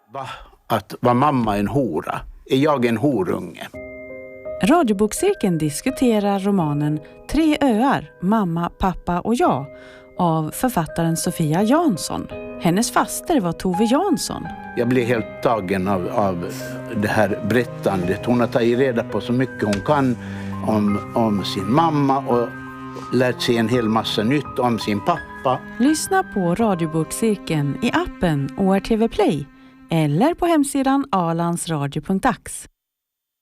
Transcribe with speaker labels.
Speaker 1: Att var mamma en hora? Är jag en horunge?
Speaker 2: Radiobokcirkeln diskuterar romanen 3 öar, mamma, pappa och jag av författaren Sofia Jansson. Hennes faster var Tove Jansson.
Speaker 1: Jag blir helt tagen av det här berättandet. Hon har tagit reda på så mycket hon kan om sin mamma och lärt sig en hel massa nytt om sin pappa.
Speaker 2: Lyssna på Radiobokcirkeln i appen ORTV Play eller på hemsidan alandsradio.ax.